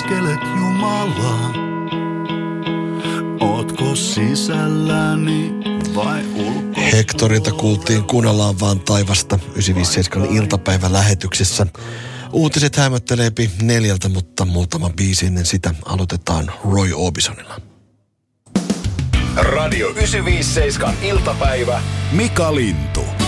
palveskelet Jumalaa? Ootko sisälläni vai ulkona? Hectorilta kuultiin Kuunnellaan vaan taivasta 957 iltapäivälähetyksessä. Uutiset hämötteleepi 4, mutta muutama biisi ennen sitä aloitetaan Roy Orbisonilla. Radio 957 iltapäivä. Mika Lintu.